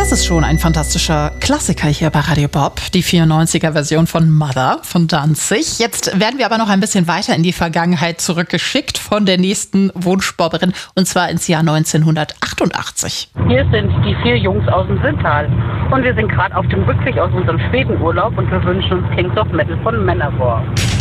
Das ist schon ein fantastischer Klassiker hier bei Radio Bob, die 94er-Version von Mother von Danzig. Jetzt werden wir aber noch ein bisschen weiter in die Vergangenheit zurückgeschickt von der nächsten Wunschbobberin, und zwar ins Jahr 1988. Hier sind die 4 Jungs aus dem Sintal und wir sind gerade auf dem Rückweg aus unserem Schwedenurlaub und wir wünschen uns Kings of Metal von Manowar.